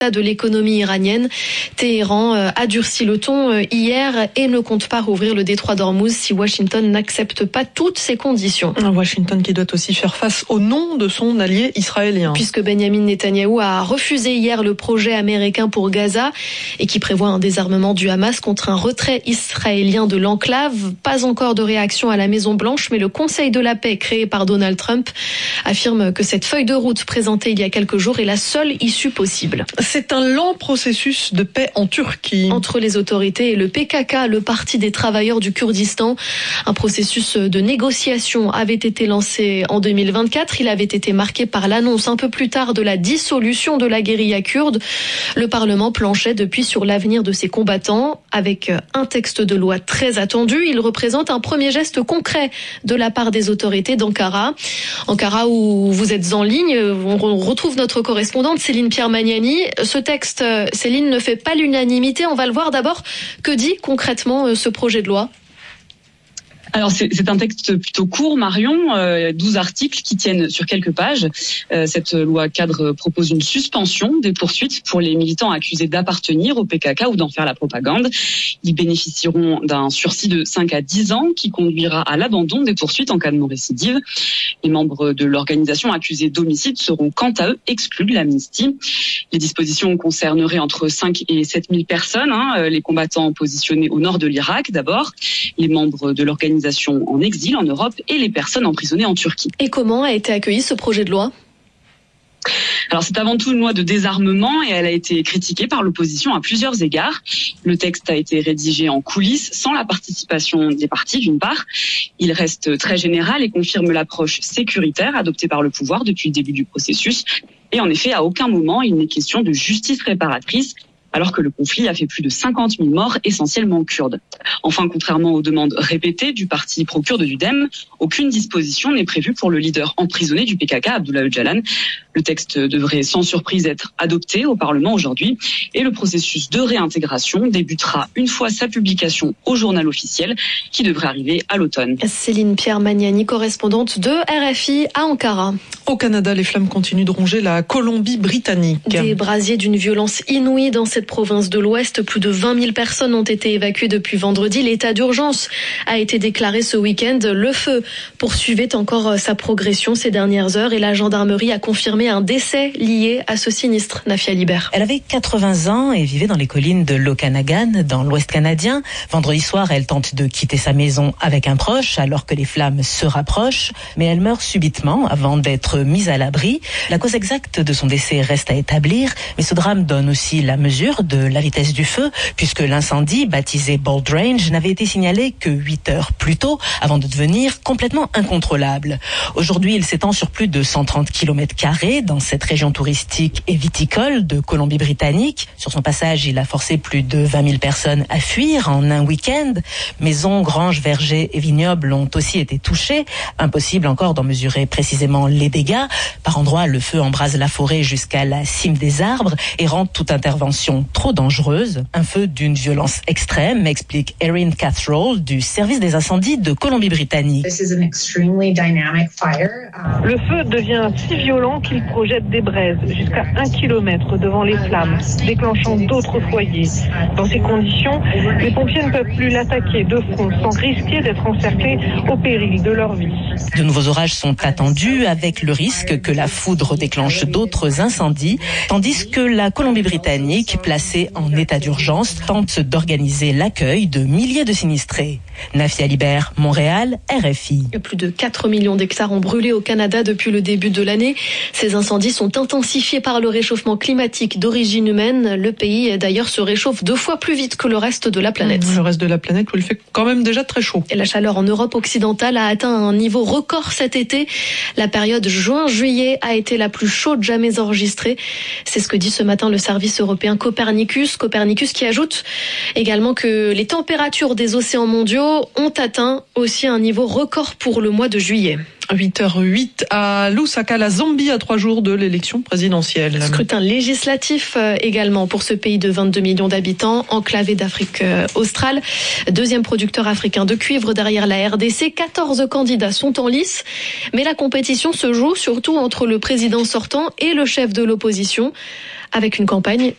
de l'économie iranienne. Téhéran a durci le ton hier et ne compte pas rouvrir le détroit d'Ormuz si Washington n'accepte pas toutes ces conditions. Washington qui doit aussi faire face au nom de son allié israélien. Puisque Benjamin Netanyahou a refusé hier le projet américain pour Gaza et qui prévoit un désarmement du Hamas contre un retrait israélien de l'enclave. Pas encore de réaction à la Maison-Blanche, mais le Conseil de la paix créé par Donald Trump affirme que cette feuille de route présentée il y a quelques jours est la seule issue possible. C'est un lent processus de paix en Turquie. Entre les autorités et le PKK, le Parti des travailleurs du Kurdistan. Un processus de négociation avait été lancé en 2024. Il avait été marqué par l'annonce un peu plus tard de la dissolution de la guérilla kurde. Le Parlement planchait depuis sur l'avenir de ses combattants. Avec un texte de loi très attendu, il représente un premier geste concret de la part des autorités d'Ankara. Ankara où vous êtes en ligne, on retrouve notre correspondante Céline Pierre-Magnani. Ce texte, Céline, ne fait pas l'unanimité. On va le voir d'abord. Que dit concrètement ce projet de loi ? Alors c'est un texte plutôt court, Marion, 12 articles qui tiennent sur quelques pages. Cette loi cadre propose une suspension des poursuites pour les militants accusés d'appartenir au PKK ou d'en faire la propagande. Ils bénéficieront d'un sursis de 5 à 10 ans qui conduira à l'abandon des poursuites en cas de non-récidive. Les membres de l'organisation accusés d'homicide seront quant à eux exclus de l'amnistie. Les dispositions concerneraient entre 5 et 7 000 personnes, les combattants positionnés au nord de l'Irak d'abord, les membres de l'organisation en exil en Europe et les personnes emprisonnées en Turquie. Et comment a été accueilli ce projet de loi ? Alors c'est avant tout une loi de désarmement et elle a été critiquée par l'opposition à plusieurs égards. Le texte a été rédigé en coulisses sans la participation des partis d'une part. Il reste très général et confirme l'approche sécuritaire adoptée par le pouvoir depuis le début du processus. Et en effet, à aucun moment il n'est question de justice réparatrice, alors que le conflit a fait plus de 50 000 morts, essentiellement kurdes. Enfin, contrairement aux demandes répétées du parti pro-kurde du DEM, aucune disposition n'est prévue pour le leader emprisonné du PKK, Abdullah Öcalan. Le texte devrait sans surprise être adopté au Parlement aujourd'hui et le processus de réintégration débutera une fois sa publication au journal officiel qui devrait arriver à l'automne. Céline Pierre-Magnani, correspondante de RFI à Ankara. Au Canada, les flammes continuent de ronger la Colombie-Britannique. Des brasiers d'une violence inouïe dans cette province de l'Ouest. Plus de 20 000 personnes ont été évacuées depuis vendredi. L'état d'urgence a été déclaré ce week-end. Le feu poursuivait encore sa progression ces dernières heures et la gendarmerie a confirmé un décès lié à ce sinistre. Nafia Libert. Elle avait 80 ans et vivait dans les collines de l'Okanagan, dans l'Ouest canadien. Vendredi soir, elle tente de quitter sa maison avec un proche alors que les flammes se rapprochent, mais elle meurt subitement avant d'être mise à l'abri. La cause exacte de son décès reste à établir, mais ce drame donne aussi la mesure de la vitesse du feu, puisque l'incendie, baptisé Bold Range, n'avait été signalé que 8 heures plus tôt, avant de devenir complètement incontrôlable. Aujourd'hui, il s'étend sur plus de 130 km² dans cette région touristique et viticole de Colombie-Britannique. Sur son passage, il a forcé plus de 20 000 personnes à fuir en un week-end. Maisons, granges, vergers et vignobles ont aussi été touchés. Impossible encore d'en mesurer précisément les dégâts. Par endroits, le feu embrase la forêt jusqu'à la cime des arbres et rend toute intervention trop dangereuse. Un feu d'une violence extrême, explique Erin Cathrall du service des incendies de Colombie-Britannique. Le feu devient si violent qu'il projette des braises jusqu'à 1 kilomètre devant les flammes, déclenchant d'autres foyers. Dans ces conditions, les pompiers ne peuvent plus l'attaquer de front sans risquer d'être encerclés au péril de leur vie. De nouveaux orages sont attendus avec le risque que la foudre déclenche d'autres incendies, tandis que la Colombie-Britannique, placée en état d'urgence, tente d'organiser l'accueil de milliers de sinistrés. Nafia Libert, Montréal, RFI. Plus de 4 millions d'hectares ont brûlé au Canada depuis le début de l'année. Ces incendies sont intensifiés par le réchauffement climatique d'origine humaine. Le pays, d'ailleurs, se réchauffe 2 fois plus vite que le reste de la planète. Le reste de la planète où il fait quand même déjà très chaud. Et la chaleur en Europe occidentale a atteint un niveau record cet été. La période juin-juillet a été la plus chaude jamais enregistrée. C'est ce que dit ce matin le service européen Copernicus qui ajoute également que les températures des océans mondiaux ont atteint aussi un niveau record pour le mois de juillet. 8h08 à Lusaka, la Zambie, à 3 jours de l'élection présidentielle. Scrutin législatif également pour ce pays de 22 millions d'habitants, enclavé d'Afrique australe. Deuxième producteur africain de cuivre derrière la RDC. 14 candidats sont en lice, mais la compétition se joue surtout entre le président sortant et le chef de l'opposition. avec une campagne